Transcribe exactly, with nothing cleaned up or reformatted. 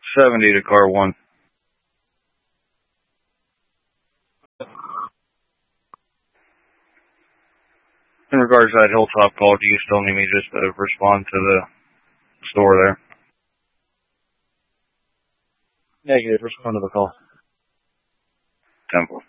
seventy to car one. In regards to that Hilltop call, do you still need me just to respond to the store there? Negative. Respond to the call. Temple.